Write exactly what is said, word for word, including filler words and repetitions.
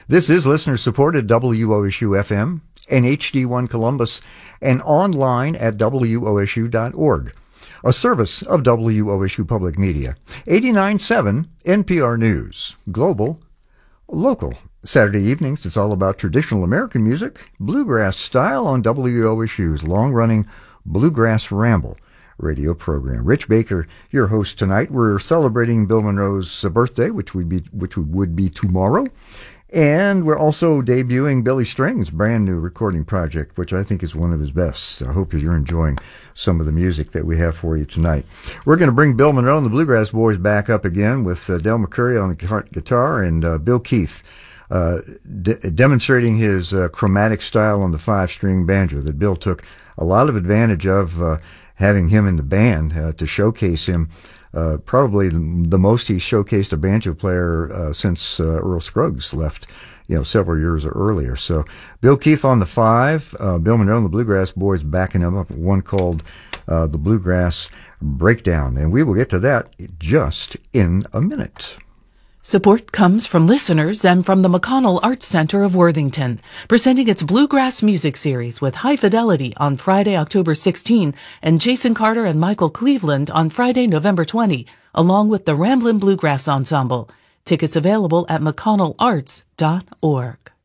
This is listener-supported W O S U F M and H D one Columbus and online at W O S U dot org. A service of W O S U Public Media. eighty-nine point seven N P R News. Global, local. Saturday evenings, it's all about traditional American music, bluegrass style on W O S U's long-running Bluegrass Ramble radio program. Rich Baker, your host tonight. We're celebrating Bill Monroe's birthday, which would be which would be tomorrow. And we're also debuting Billy String's brand new recording project, which I think is one of his best. I hope you're enjoying some of the music that we have for you tonight. We're going to bring Bill Monroe and the Bluegrass Boys back up again with uh, Del McCoury on the guitar and uh, Bill Keith uh, de- demonstrating his uh, chromatic style on the five-string banjo that Bill took a lot of advantage of, uh, having him in the band uh, to showcase him. Uh, probably the most he's showcased a banjo player uh, since uh, Earl Scruggs left, you know, several years earlier. So Bill Keith on the five, uh, Bill Monroe and the Bluegrass Boys backing him up, one called uh, the Bluegrass Breakdown. And we will get to that just in a minute. Support comes from listeners and from the McConnell Arts Center of Worthington, presenting its Bluegrass Music Series with High Fidelity on Friday, October sixteenth, and Jason Carter and Michael Cleveland on Friday, November twentieth, along with the Ramblin' Bluegrass Ensemble. Tickets available at mcconnell arts dot org.